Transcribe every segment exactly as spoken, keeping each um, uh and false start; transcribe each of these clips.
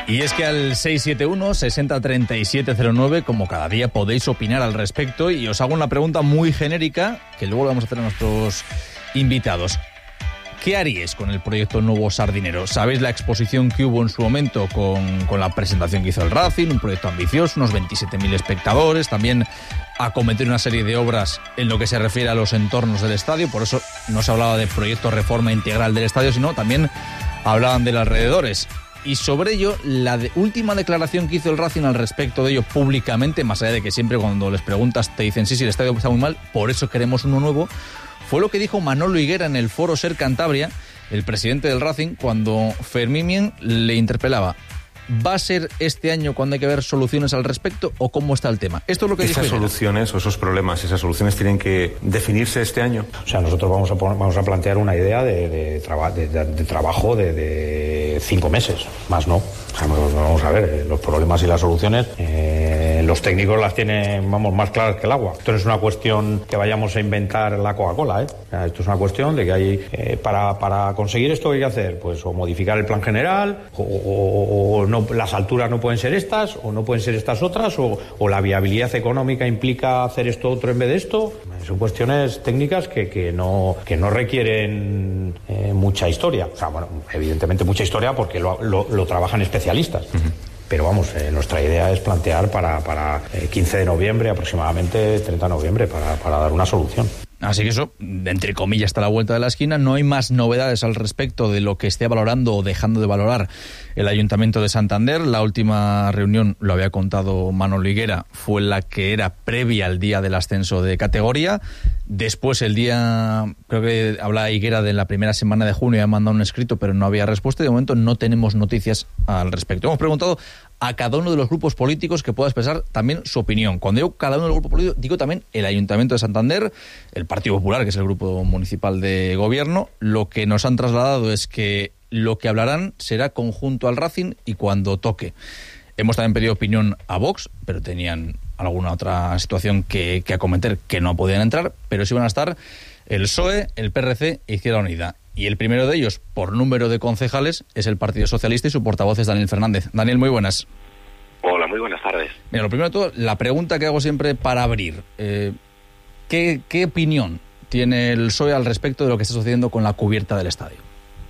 Y es que al seis siete uno, sesenta, treinta y siete cero nueve, como cada día, podéis opinar al respecto, y os hago una pregunta muy genérica que luego le vamos a hacer a nuestros invitados. ¿Qué haríais con el proyecto Nuevo Sardinero? ¿Sabéis la exposición que hubo en su momento con, con la presentación que hizo el Racing? Un proyecto ambicioso, unos veintisiete mil espectadores, también acometer una serie de obras en lo que se refiere a los entornos del estadio. Por eso no se hablaba de proyecto reforma integral del estadio, sino también hablaban de los alrededores. Y sobre ello, la de última declaración que hizo el Racing al respecto de ello públicamente, más allá de que siempre cuando les preguntas te dicen sí, sí, el estadio está muy mal, por eso queremos uno nuevo, fue lo que dijo Manolo Higuera en el Foro Ser Cantabria, el presidente del Racing, cuando Fermín le interpelaba. ¿Va a ser este año cuando hay que ver soluciones al respecto o cómo está el tema? Esto es lo que dijo Esas Higuera. Soluciones o esos problemas, esas soluciones tienen que definirse este año. O sea, nosotros vamos a, poner, vamos a plantear una idea de, de, traba, de, de, de trabajo de, de cinco meses, más no. O sea, vamos a ver, los problemas y las soluciones, eh, los técnicos las tienen, vamos, más claras que el agua. Esto no es una cuestión que vayamos a inventar la Coca-Cola, ¿eh? O sea, esto es una cuestión de que hay, eh, para, para conseguir esto, ¿qué hay que hacer? Pues o modificar el plan general, o, o, o no, las alturas no pueden ser estas, o no pueden ser estas otras, o, o la viabilidad económica implica hacer esto otro en vez de esto. Son cuestiones técnicas que, que, no, que no requieren eh, mucha historia. O sea, bueno, evidentemente mucha historia porque lo, lo, lo trabajan especialistas. Uh-huh. Pero vamos, eh, nuestra idea es plantear para, para eh, quince de noviembre, aproximadamente treinta de noviembre, para, para dar una solución. Así que eso, entre comillas, está a la vuelta de la esquina. No hay más novedades al respecto de lo que esté valorando o dejando de valorar el Ayuntamiento de Santander. La última reunión, lo había contado Manolo Higuera, fue la que era previa al día del ascenso de categoría. Después, el día, creo que hablaba Higuera de la primera semana de junio, había mandado un escrito, pero no había respuesta. Y de momento no tenemos noticias al respecto. Hemos preguntado a cada uno de los grupos políticos que pueda expresar también su opinión. Cuando digo cada uno de los grupos políticos, digo también el Ayuntamiento de Santander, el Partido Popular, que es el grupo municipal de gobierno. Lo que nos han trasladado es que lo que hablarán será conjunto al Racing y cuando toque. Hemos también pedido opinión a Vox, pero tenían alguna otra situación que, que acometer que no podían entrar, pero sí van a estar el P S O E, el P R C e Izquierda Unida. Y el primero de ellos, por número de concejales, es el Partido Socialista y su portavoz es Daniel Fernández. Daniel, muy buenas. Hola, muy buenas tardes. Mira, lo primero de todo, la pregunta que hago siempre para abrir. Eh, ¿qué, ¿Qué opinión tiene el P S O E al respecto de lo que está sucediendo con la cubierta del estadio?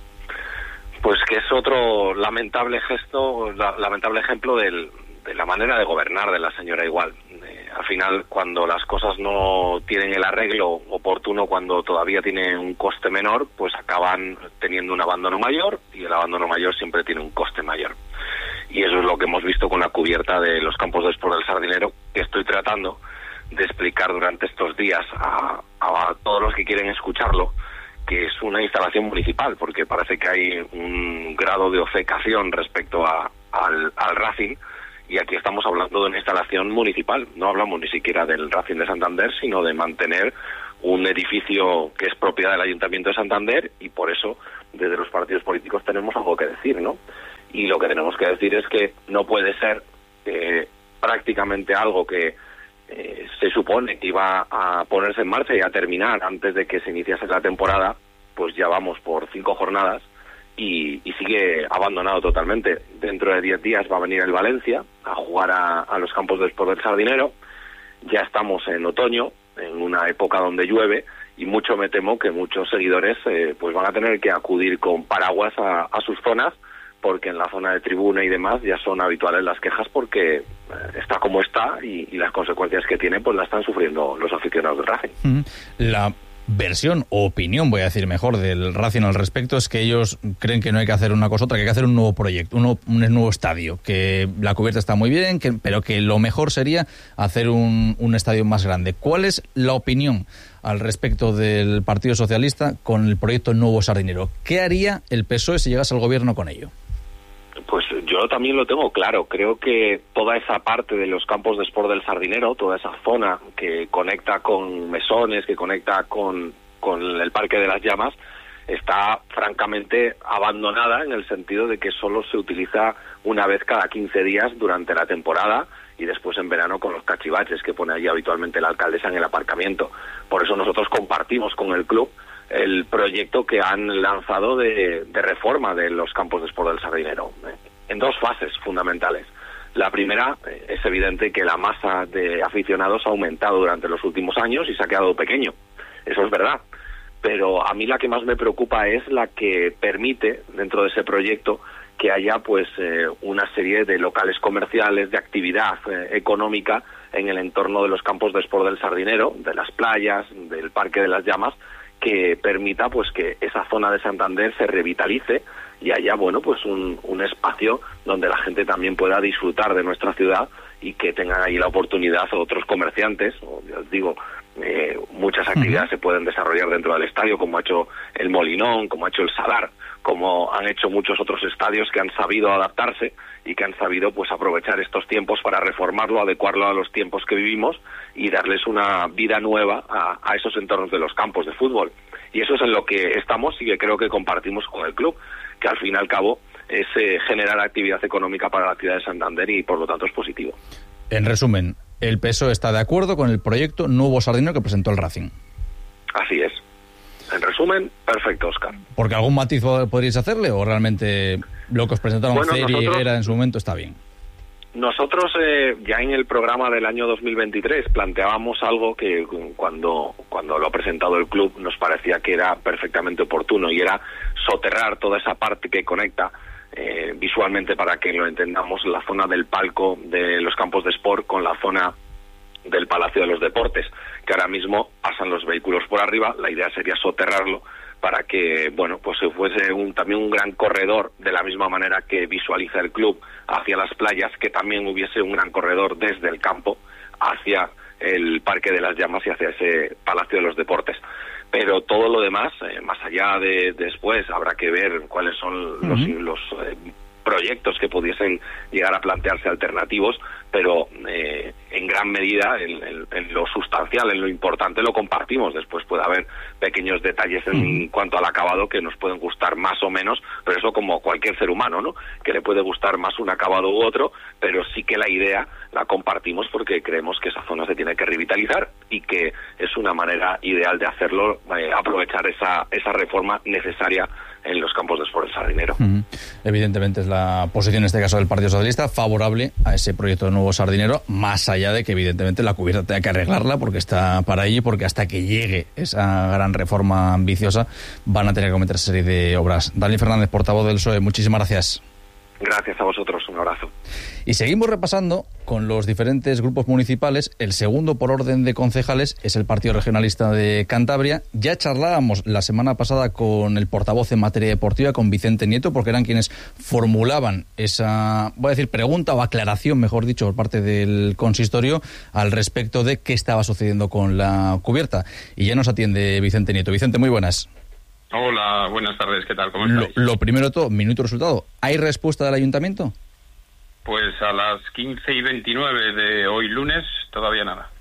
Pues que es otro lamentable gesto, la, lamentable ejemplo del, de la manera de gobernar de la señora Igual. Eh, al final, cuando las cosas no tienen el arreglo oportuno, cuando todavía tiene un coste menor, pues acaban teniendo un abandono mayor, y el abandono mayor siempre tiene un coste mayor. Y eso es lo que hemos visto con la cubierta de los campos de Sport del Sardinero, que estoy tratando de explicar durante estos días a, a todos los que quieren escucharlo, que es una instalación municipal, porque parece que hay un grado de ofecación respecto a, al, al Racing, y aquí estamos hablando de una instalación municipal. No hablamos ni siquiera del Racing de Santander, sino de mantener un edificio que es propiedad del Ayuntamiento de Santander, y por eso desde los partidos políticos tenemos algo que decir, ¿no? Y lo que tenemos que decir es que no puede ser que prácticamente algo que Eh, se supone que iba a ponerse en marcha y a terminar antes de que se iniciase la temporada, pues ya vamos por cinco jornadas y, y sigue abandonado totalmente. Dentro de diez días va a venir el Valencia a jugar a, a los campos de Sport del Sardinero. Ya estamos en otoño, en una época donde llueve, y mucho me temo que muchos seguidores eh, pues van a tener que acudir con paraguas a, a sus zonas, porque en la zona de tribuna y demás ya son habituales las quejas porque eh, está como está y, y las consecuencias que tiene pues la están sufriendo los aficionados del Racing. La versión o opinión, voy a decir mejor, del Racing al respecto es que ellos creen que no hay que hacer una cosa otra, que hay que hacer un nuevo proyecto, un nuevo, un nuevo estadio, que la cubierta está muy bien, que, pero que lo mejor sería hacer un, un estadio más grande. ¿Cuál es la opinión al respecto del Partido Socialista con el proyecto Nuevo Sardinero? ¿Qué haría el P S O E si llegase al gobierno con ello? Pues yo también lo tengo claro. Creo que toda esa parte de los campos de Sport del Sardinero, toda esa zona que conecta con Mesones, que conecta con, con el Parque de las Llamas, está francamente abandonada en el sentido de que solo se utiliza una vez cada quince días durante la temporada y después en verano con los cachivaches que pone allí habitualmente la alcaldesa en el aparcamiento. Por eso nosotros compartimos con el club el proyecto que han lanzado de, de reforma de los campos de Sport del Sardinero. En en dos fases fundamentales. La primera, eh, es evidente que la masa de aficionados ha aumentado durante los últimos años y se ha quedado pequeño. Eso es verdad. Pero a mí la que más me preocupa es la que permite, dentro de ese proyecto, que haya pues eh, una serie de locales comerciales, de actividad eh, económica en el entorno de los campos de sport del Sardinero, de las playas, del Parque de las Llamas, que permita pues que esa zona de Santander se revitalice y haya bueno pues un, un espacio donde la gente también pueda disfrutar de nuestra ciudad y que tengan ahí la oportunidad otros comerciantes, o, ya os digo, eh, muchas actividades uh-huh. se pueden desarrollar dentro del estadio, como ha hecho el Molinón, como ha hecho el Sadar, como han hecho muchos otros estadios que han sabido adaptarse y que han sabido pues aprovechar estos tiempos para reformarlo, adecuarlo a los tiempos que vivimos y darles una vida nueva a, a esos entornos de los campos de fútbol. Y eso es en lo que estamos y que creo que compartimos con el club, que al fin y al cabo es eh, generar actividad económica para la ciudad de Santander y por lo tanto es positivo. En resumen, el P S O E está de acuerdo con el proyecto Nuevo Sardinero que presentó el Racing. Así es. En resumen, perfecto, Óscar. ¿Porque algún matiz podríais hacerle o realmente lo que os presentaron bueno, Ceri y nosotros... Higuera en su momento está bien? Nosotros eh, ya en el programa del año dos mil veintitrés planteábamos algo que cuando cuando lo ha presentado el club nos parecía que era perfectamente oportuno y era soterrar toda esa parte que conecta eh, visualmente, para que lo entendamos, la zona del palco de los campos de sport con la zona del Palacio de los Deportes, que ahora mismo pasan los vehículos por arriba. La idea sería soterrarlo para que, bueno, pues fuese un, también un gran corredor, de la misma manera que visualiza el club hacia las playas, que también hubiese un gran corredor desde el campo hacia el Parque de las Llamas y hacia ese Palacio de los Deportes. Pero todo lo demás, eh, más allá de después, habrá que ver cuáles son los, uh-huh. los eh, proyectos que pudiesen llegar a plantearse alternativos, pero eh, en gran medida en, en, en lo sustancial, en lo importante, lo compartimos. Después puede haber pequeños detalles en mm. cuanto al acabado que nos pueden gustar más o menos, pero eso como cualquier ser humano, ¿no? Que le puede gustar más un acabado u otro, pero sí que la idea la compartimos porque creemos que esa zona se tiene que revitalizar y que es una manera ideal de hacerlo, eh, aprovechar esa, esa reforma necesaria en los campos de sport del Sardinero. Uh-huh. Evidentemente es la posición en este caso del Partido Socialista favorable a ese proyecto de Nuevo Sardinero, más allá de que evidentemente la cubierta tenga que arreglarla porque está para ello, porque hasta que llegue esa gran reforma ambiciosa van a tener que cometer esa serie de obras. Daniel Fernández, portavoz del P S O E, muchísimas gracias. Gracias a vosotros, un abrazo. Y seguimos repasando con los diferentes grupos municipales. El segundo por orden de concejales es el Partido Regionalista de Cantabria. Ya charlábamos la semana pasada con el portavoz en materia deportiva, con Vicente Nieto, porque eran quienes formulaban esa, voy a decir, pregunta o aclaración, mejor dicho, por parte del consistorio al respecto de qué estaba sucediendo con la cubierta. Y ya nos atiende Vicente Nieto. Vicente, muy buenas. Hola, buenas tardes, ¿qué tal? ¿Cómo estáis? Lo, lo primero de todo, minuto resultado. ¿Hay respuesta del ayuntamiento? Pues a las quince y veintinueve de hoy lunes, todavía nada.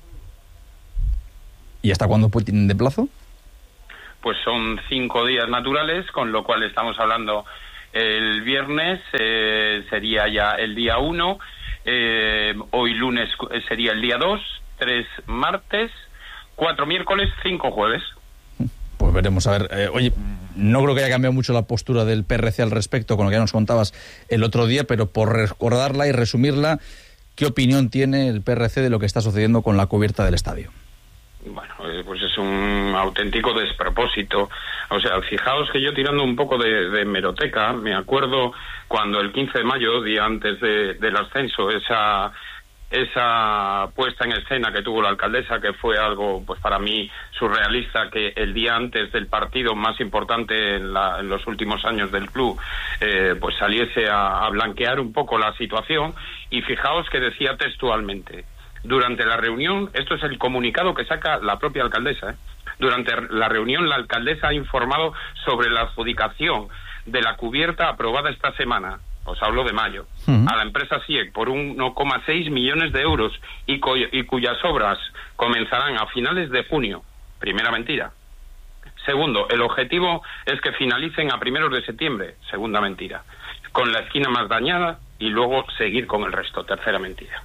¿Y hasta cuándo tienen de plazo? Pues son cinco días naturales, con lo cual estamos hablando el viernes, eh, sería ya el día uno, eh, hoy lunes sería el día dos, tres martes, cuatro miércoles, cinco jueves. Pues veremos, a ver. Eh, oye, no creo que haya cambiado mucho la postura del P R C al respecto con lo que ya nos contabas el otro día, pero por recordarla y resumirla, ¿qué opinión tiene el P R C de lo que está sucediendo con la cubierta del estadio? Bueno, eh, pues es un auténtico despropósito. O sea, fijaos que yo, tirando un poco de, de hemeroteca, me acuerdo cuando el quince de mayo, día antes de, del ascenso, esa... esa puesta en escena que tuvo la alcaldesa, que fue algo, pues para mí, surrealista, que el día antes del partido más importante en, la, en los últimos años del club, eh, pues saliese a, a blanquear un poco la situación. Y fijaos que decía textualmente, durante la reunión, esto es el comunicado que saca la propia alcaldesa, ¿eh? Durante la reunión la alcaldesa ha informado sobre la adjudicación de la cubierta aprobada esta semana, os hablo de mayo, uh-huh. a la empresa S I E C por uno coma seis millones de euros y, co- y cuyas obras comenzarán a finales de junio. Primera mentira. Segundo, el objetivo es que finalicen a primeros de septiembre. Segunda mentira. Con la esquina más dañada y luego seguir con el resto. Tercera mentira.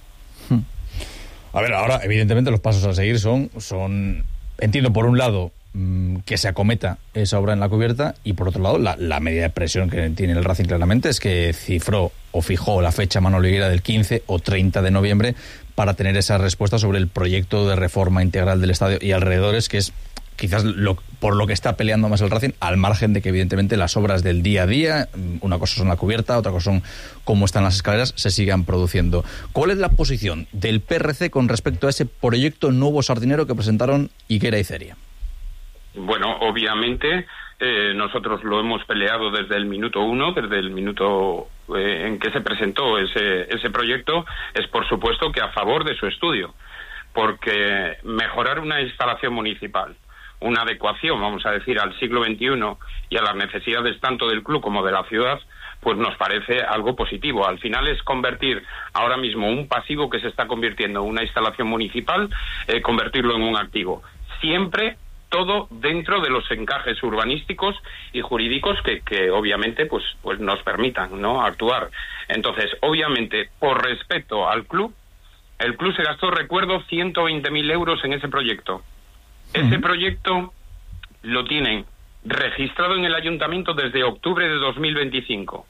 A ver, ahora, evidentemente, los pasos a seguir son, son entiendo, por un lado, mmm, que se acometa esa obra en la cubierta, y por otro lado la, la medida de presión que tiene el Racing claramente es que cifró o fijó la fecha Manolo Higuera del quince o treinta de noviembre para tener esa respuesta sobre el proyecto de reforma integral del estadio y alrededores, que es quizás lo, por lo que está peleando más el Racing, al margen de que evidentemente las obras del día a día, una cosa son la cubierta, otra cosa son cómo están las escaleras, se sigan produciendo. ¿Cuál es la posición del P R C con respecto a ese proyecto nuevo sardinero que presentaron Higuera y Ceria? Bueno, obviamente eh, nosotros lo hemos peleado desde el minuto uno, desde el minuto eh, en que se presentó ese, ese proyecto, es por supuesto que a favor de su estudio, porque mejorar una instalación municipal, una adecuación, vamos a decir, al siglo veintiuno y a las necesidades tanto del club como de la ciudad, pues nos parece algo positivo. Al final es convertir ahora mismo un pasivo que se está convirtiendo en una instalación municipal, eh, convertirlo en un activo. Siempre todo dentro de los encajes urbanísticos y jurídicos que, que obviamente pues, pues nos permitan, ¿no?, actuar. Entonces, obviamente, por respeto al club, el club se gastó, recuerdo, ciento veinte mil euros en ese proyecto. Ese proyecto lo tienen registrado en el ayuntamiento desde octubre de dos mil veinticinco.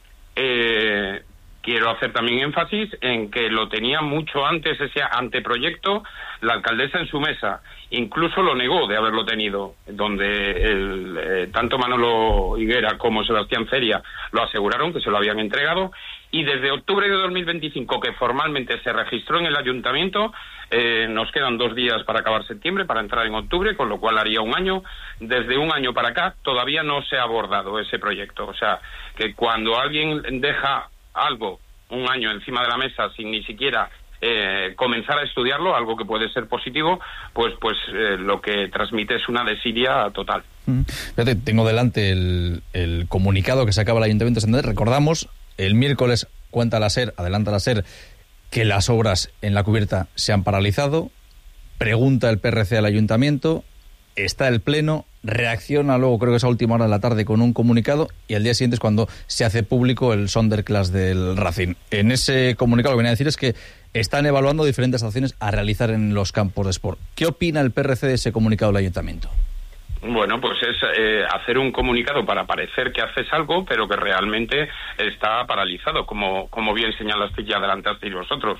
Eh, quiero hacer también énfasis en que lo tenía mucho antes ese anteproyecto la alcaldesa en su mesa. Incluso lo negó de haberlo tenido, donde el, eh, tanto Manolo Higuera como Sebastián Ceria lo aseguraron que se lo habían entregado. Y desde octubre de dos mil veinticinco, que formalmente se registró en el ayuntamiento, eh, nos quedan dos días para acabar septiembre, para entrar en octubre, con lo cual haría un año. Desde un año para acá todavía no se ha abordado ese proyecto. O sea, que cuando alguien deja algo un año encima de la mesa sin ni siquiera eh, comenzar a estudiarlo, algo que puede ser positivo, pues pues eh, lo que transmite es una desidia total. Mm. Fíjate, tengo delante el, el comunicado que sacaba el Ayuntamiento de Santander. Recordamos, el miércoles cuenta la SER, adelanta la SER, que las obras en la cubierta se han paralizado. Pregunta el P R C al Ayuntamiento, está el Pleno, reacciona luego, creo que es a última hora de la tarde, con un comunicado, y al día siguiente es cuando se hace público el Sonderclass del Racing. En ese comunicado lo que viene a decir es que están evaluando diferentes acciones a realizar en los campos de sport. ¿Qué opina el P R C de ese comunicado del Ayuntamiento? Bueno, pues es eh, hacer un comunicado para parecer que haces algo, pero que realmente está paralizado, como, como bien señalaste y adelantasteis vosotros.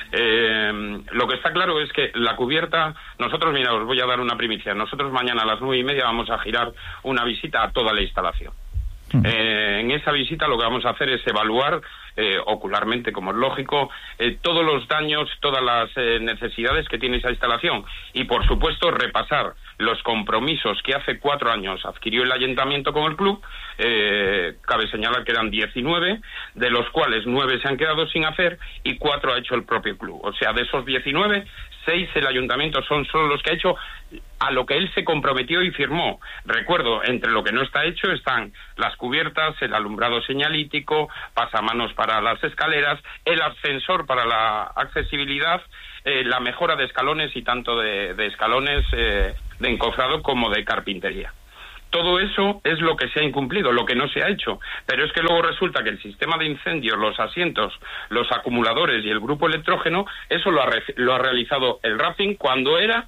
Eh, lo que está claro es que la cubierta, nosotros, mira, os voy a dar una primicia, nosotros mañana a las nueve y media vamos a girar una visita a toda la instalación. Eh, en esa visita lo que vamos a hacer es evaluar eh, ocularmente, como es lógico, eh, todos los daños, todas las eh, necesidades que tiene esa instalación y, por supuesto, repasar los compromisos que hace cuatro años adquirió el ayuntamiento con el club. Eh, cabe señalar que eran diecinueve, de los cuales nueve se han quedado sin hacer y cuatro ha hecho el propio club. O sea, de esos diecinueve, seis el ayuntamiento son solo los que ha hecho a lo que él se comprometió y firmó. Recuerdo, entre lo que no está hecho están las cubiertas, el alumbrado señalítico, pasamanos para las escaleras, el ascensor para la accesibilidad, eh, la mejora de escalones y tanto de, de escalones eh, de encofrado como de carpintería. Todo eso es lo que se ha incumplido, lo que no se ha hecho. Pero es que luego resulta que el sistema de incendios, los asientos, los acumuladores y el grupo electrógeno, eso lo ha, re- lo ha realizado el Racing cuando era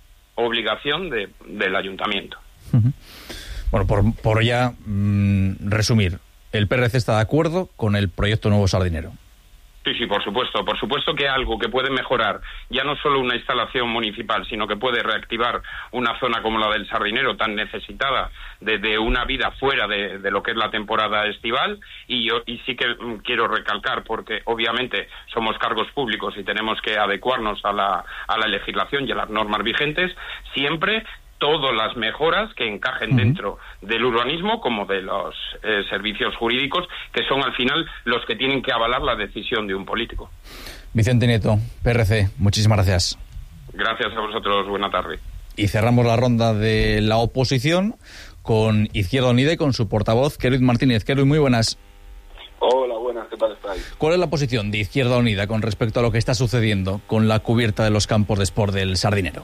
obligación de, del ayuntamiento. Uh-huh. Bueno, por, por ya mmm, resumir, el P R C está de acuerdo con el proyecto nuevo sardinero. Sí, sí, por supuesto. Por supuesto que algo que puede mejorar ya no solo una instalación municipal, sino que puede reactivar una zona como la del Sardinero, tan necesitada de, de una vida fuera de, de lo que es la temporada estival. Y yo y sí que mm, quiero recalcar, porque obviamente somos cargos públicos y tenemos que adecuarnos a la, a la legislación y a las normas vigentes, siempre todas las mejoras que encajen dentro del urbanismo como de los eh, servicios jurídicos, que son al final los que tienen que avalar la decisión de un político. Vicente Nieto, P R C, muchísimas gracias. Gracias a vosotros, buena tarde. Y cerramos la ronda de la oposición con Izquierda Unida y con su portavoz, Querut Martínez. Querut, muy buenas. Hola, buenas, ¿qué tal estáis? ¿Cuál es la posición de Izquierda Unida con respecto a lo que está sucediendo con la cubierta de los campos de sport del Sardinero?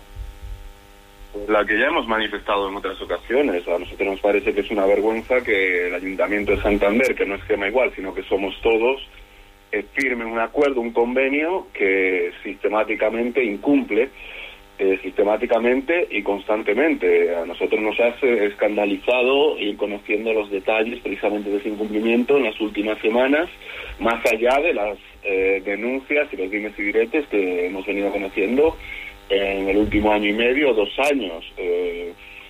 La que ya hemos manifestado en otras ocasiones. A nosotros nos parece que es una vergüenza que el Ayuntamiento de Santander, que no es Gema Igual, sino que somos todos, eh, firme un acuerdo, un convenio que sistemáticamente incumple eh, sistemáticamente y constantemente. A nosotros nos ha escandalizado ir conociendo los detalles precisamente de ese incumplimiento en las últimas semanas, más allá de las eh, denuncias y los dimes y diretes que hemos venido conociendo en el último año y medio, dos años. Eh,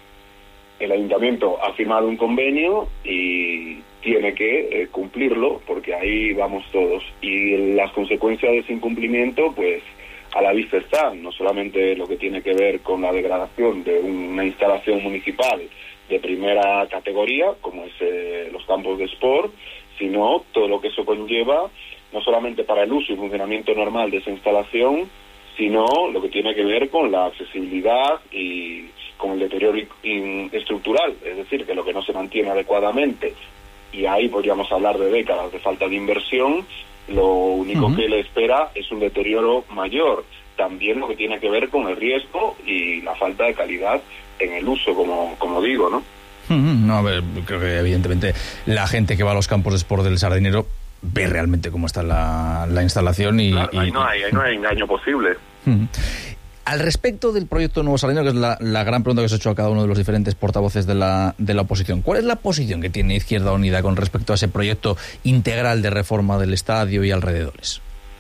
el ayuntamiento ha firmado un convenio y tiene que eh, cumplirlo, porque ahí vamos todos. Y las consecuencias de ese incumplimiento, pues, a la vista están. No solamente lo que tiene que ver con la degradación de una instalación municipal de primera categoría, como es eh, los campos de sport, sino todo lo que eso conlleva, no solamente para el uso y funcionamiento normal de esa instalación, sino lo que tiene que ver con la accesibilidad y con el deterioro in- estructural, es decir, que lo que no se mantiene adecuadamente, y ahí podríamos hablar de décadas de falta de inversión, lo único uh-huh. que le espera es un deterioro mayor. También lo que tiene que ver con el riesgo y la falta de calidad en el uso, como, como digo, ¿no? Uh-huh. No, a ver, creo que evidentemente la gente que va a los campos de sport del Sardinero ve realmente cómo está la, la instalación y, claro, y... Ahí, no hay, ahí no hay engaño posible. Uh-huh. Al respecto del proyecto Nuevo Sardinero, que es la, la gran pregunta que se ha hecho a cada uno de los diferentes portavoces de la, de la oposición, ¿cuál es la posición que tiene Izquierda Unida con respecto a ese proyecto integral de reforma del estadio y alrededores?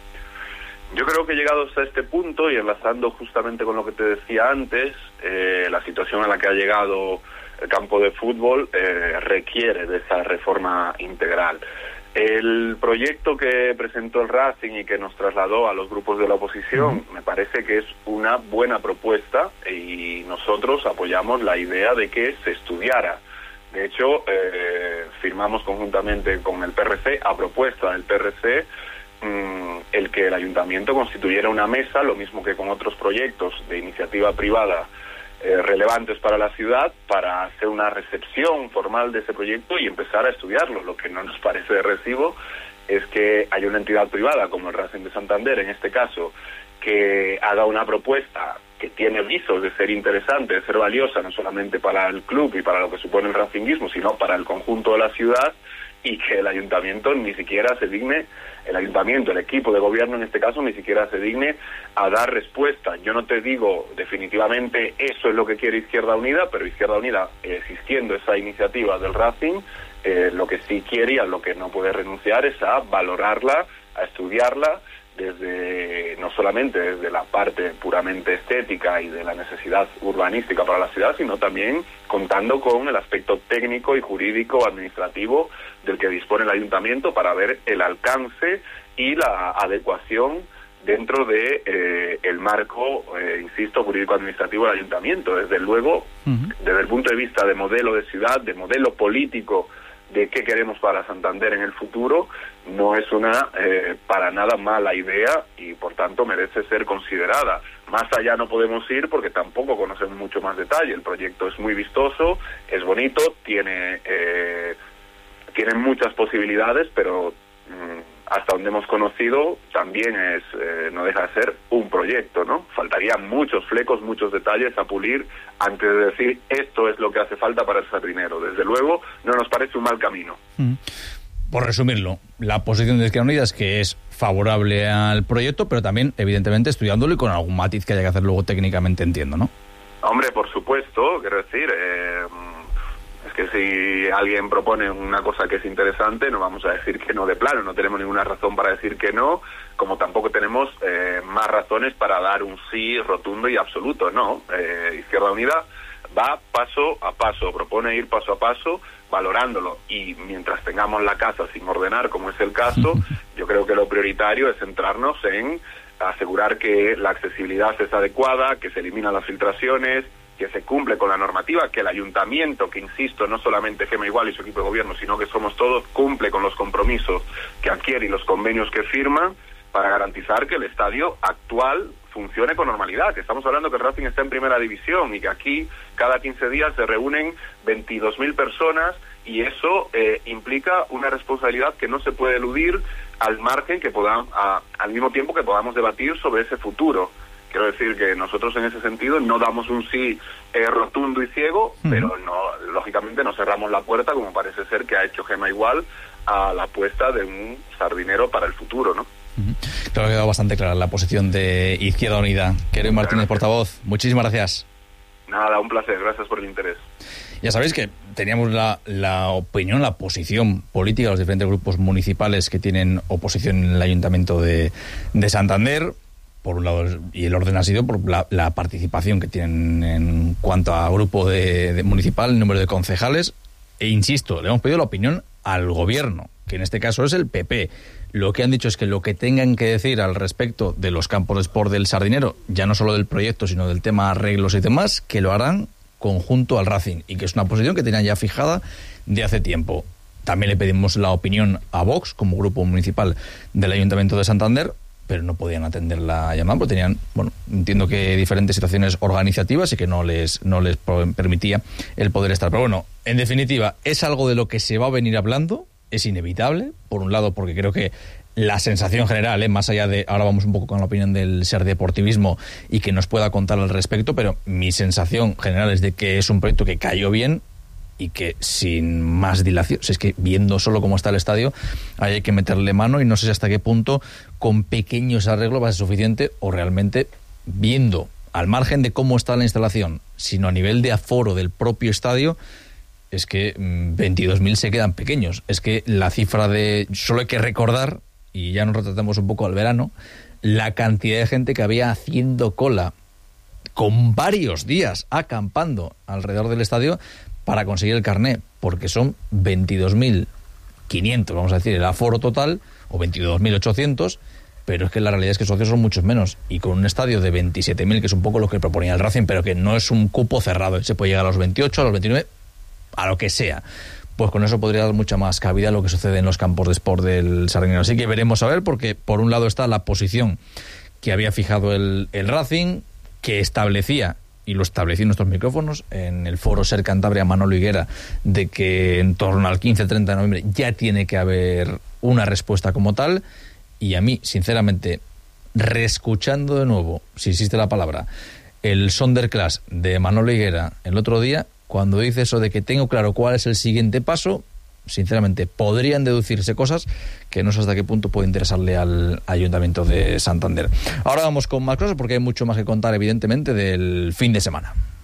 Yo creo que llegados a este punto, y enlazando justamente con lo que te decía antes, eh, la situación a la que ha llegado el campo de fútbol eh, requiere de esa reforma integral. El proyecto que presentó el Racing y que nos trasladó a los grupos de la oposición me parece que es una buena propuesta y nosotros apoyamos la idea de que se estudiara. De hecho, eh, firmamos conjuntamente con el P R C, a propuesta del P R C, mmm, el que el ayuntamiento constituyera una mesa, lo mismo que con otros proyectos de iniciativa privada Eh, relevantes para la ciudad, para hacer una recepción formal de ese proyecto y empezar a estudiarlo. Lo que no nos parece de recibo es que haya una entidad privada como el Racing de Santander, en este caso, que haga una propuesta que tiene visos de ser interesante, de ser valiosa, no solamente para el club y para lo que supone el racinguismo, sino para el conjunto de la ciudad, y que el ayuntamiento ni siquiera se digne, el ayuntamiento, el equipo de gobierno en este caso, ni siquiera se digne a dar respuesta. Yo no te digo definitivamente eso es lo que quiere Izquierda Unida, pero Izquierda Unida, eh, existiendo esa iniciativa del Racing, eh, lo que sí quiere y a lo que no puede renunciar es a valorarla, a estudiarla, desde no solamente desde la parte puramente estética y de la necesidad urbanística para la ciudad, sino también contando con el aspecto técnico y jurídico administrativo del que dispone el ayuntamiento para ver el alcance y la adecuación dentro de eh, el marco, eh, insisto, jurídico-administrativo del ayuntamiento. Desde luego, uh-huh. desde el punto de vista de modelo de ciudad, de modelo político, de qué queremos para Santander en el futuro, no es una eh, para nada mala idea y por tanto merece ser considerada. Más allá no podemos ir porque tampoco conocemos mucho más detalle. El proyecto es muy vistoso, es bonito, tiene eh, tiene muchas posibilidades, pero mmm, hasta donde hemos conocido también es eh, no deja de ser un proyecto, ¿no? Faltarían muchos flecos, muchos detalles a pulir antes de decir esto es lo que hace falta para el Sardinero. Desde luego no nos parece un mal camino. Mm. Por resumirlo, la posición de Izquierda Unida es que es favorable al proyecto, pero también evidentemente estudiándolo y con algún matiz que haya que hacer luego técnicamente, entiendo, ¿no? Hombre, por supuesto, quiero decir, eh, es que si alguien propone una cosa que es interesante, no vamos a decir que no de plano, no tenemos ninguna razón para decir que no, como tampoco tenemos eh, más razones para dar un sí rotundo y absoluto, no. Eh, Izquierda Unida va paso a paso, propone ir paso a paso, valorándolo, y mientras tengamos la casa sin ordenar, como es el caso, yo creo que lo prioritario es centrarnos en asegurar que la accesibilidad es adecuada, que se eliminan las filtraciones, que se cumple con la normativa, que el ayuntamiento, que insisto, no solamente Gema Igual y su equipo de gobierno, sino que somos todos, cumple con los compromisos que adquiere y los convenios que firma para garantizar que el estadio actual funcione con normalidad, que estamos hablando que el Racing está en primera división y que aquí cada quince días se reúnen veintidós mil personas y eso eh, implica una responsabilidad que no se puede eludir al margen que podamos, a, al mismo tiempo que podamos debatir sobre ese futuro. Quiero decir que nosotros en ese sentido no damos un sí eh, rotundo y ciego, uh-huh. pero no, lógicamente no cerramos la puerta, como parece ser que ha hecho Gema Igual, a la apuesta de un Sardinero para el futuro, ¿no? Creo que ha quedado bastante clara la posición de Izquierda Unida. Querido Martínez, portavoz, muchísimas gracias. Nada, un placer, gracias por el interés. Ya sabéis que teníamos la, la opinión, la posición política de los diferentes grupos municipales que tienen oposición en el Ayuntamiento de, de Santander, por un lado, y el orden ha sido por la, la participación que tienen en cuanto a grupo de, de municipal, el número de concejales, e insisto, le hemos pedido la opinión al gobierno, que en este caso es el P P. Lo que han dicho es que lo que tengan que decir al respecto de los campos de sport del Sardinero, ya no solo del proyecto, sino del tema arreglos y demás, que lo harán conjunto al Racing, y que es una posición que tenían ya fijada de hace tiempo. También le pedimos la opinión a Vox como grupo municipal del Ayuntamiento de Santander, pero no podían atender la llamada porque tenían, bueno, entiendo que diferentes situaciones organizativas y que no les no les permitía el poder estar. Pero bueno, en definitiva, es algo de lo que se va a venir hablando, es inevitable, por un lado porque creo que la sensación general, ¿eh? más allá de, ahora vamos un poco con la opinión del Ser Deportivismo y que nos pueda contar al respecto, pero mi sensación general es de que es un proyecto que cayó bien y que sin más dilación, si es que viendo solo cómo está el estadio, hay que meterle mano, y no sé hasta qué punto con pequeños arreglos va a ser suficiente, o realmente viendo al margen de cómo está la instalación, sino a nivel de aforo del propio estadio, es que veintidós mil se quedan pequeños. Es que la cifra de, solo hay que recordar, y ya nos retratamos un poco al verano, la cantidad de gente que había haciendo cola con varios días acampando alrededor del estadio para conseguir el carné, porque son veintidós mil quinientos, vamos a decir, el aforo total, o veintidós mil ochocientos, pero es que la realidad es que socios son muchos menos, y con un estadio de veintisiete mil, que es un poco lo que proponía el Racing, pero que no es un cupo cerrado, se puede llegar a los veintiocho, a los veintinueve, a lo que sea. Pues con eso podría dar mucha más cabida a lo que sucede en los campos de sport del Sardinero. Así que veremos a ver, porque por un lado está la posición que había fijado el, el Racing, que establecía, y lo establecí en nuestros micrófonos, en el foro Ser Cantabria Manolo Higuera, de que en torno al quince treinta de noviembre ya tiene que haber una respuesta como tal, y a mí, sinceramente, reescuchando de nuevo, si existe la palabra, el Sonderclass de Manolo Higuera el otro día, cuando dice eso de que tengo claro cuál es el siguiente paso, sinceramente podrían deducirse cosas que no sé hasta qué punto puede interesarle al Ayuntamiento de Santander. Ahora vamos con más cosas porque hay mucho más que contar, evidentemente, del fin de semana.